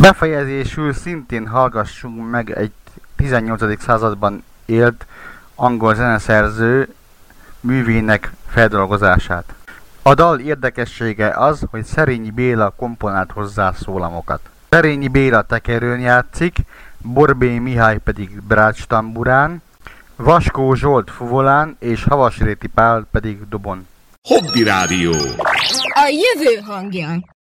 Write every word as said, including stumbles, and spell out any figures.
Befejezésül szintén hallgassunk meg egy tizennyolcadik században élt angol zeneszerző művének feldolgozását. A dal érdekessége az, hogy Szerényi Béla komponált hozzá szólamokat. Szerényi Béla tekerőn játszik, Borbély Mihály pedig brács-tamburán, Vaskó Zsolt fuvolán és Havasréti Pál pedig dobon. Hobby Rádió. A jövő hangja.